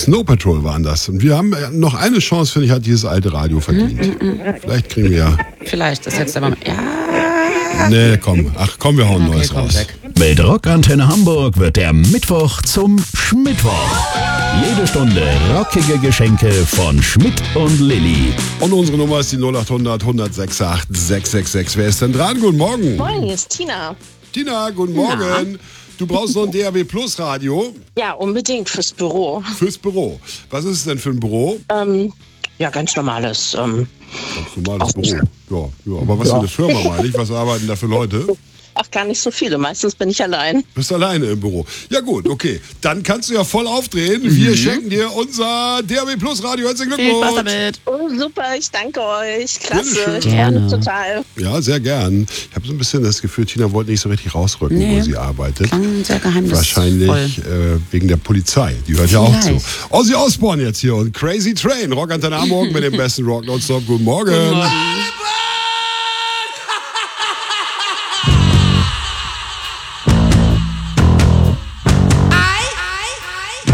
Snow Patrol waren das. Und wir haben noch eine Chance, finde ich, hat dieses alte Radio verdient. Vielleicht kriegen wir ja... Vielleicht, das jetzt aber... Ja. Nee, komm. Ach komm, wir hauen Neues raus. Weg. Mit Rockantenne Hamburg wird der Mittwoch zum Schmittwoch. Jede Stunde rockige Geschenke von Schmidt und Lilly. Und unsere Nummer ist die 0800 106 666. Wer ist denn dran? Guten Morgen. Moin, hier ist Tina. Tina, guten Morgen. Du brauchst noch ein DAB Plus Radio. Ja, unbedingt fürs Büro. Fürs Büro. Was ist es denn für ein Büro? Ja, ganz normales. Ganz normales Büro. Ja, aber was für eine Firma, meine ich? Was arbeiten da für Leute? Ach, gar nicht so viele. Meistens bin ich allein. Bist alleine im Büro. Ja gut, okay. Dann kannst du ja voll aufdrehen. Wir schenken dir unser DAB Plus Radio. Herzlichen Viel Spaß Glückwunsch. damit. Oh, super, ich danke euch. Klasse. Bitteschön. Ich freue Gerne. mich total. Ja, sehr gern. Ich habe so ein bisschen das Gefühl, Tina wollte nicht so richtig rausrücken, Nee. wo sie arbeitet. Klang sehr geheimnisvoll. Wahrscheinlich wegen der Polizei. Die hört ja auch zu. Vielleicht. Ozzy Osbourne jetzt hier und Crazy Train. Rockantenne Hamburg mit dem besten Rock nonstop. Guten Morgen. Guten Morgen.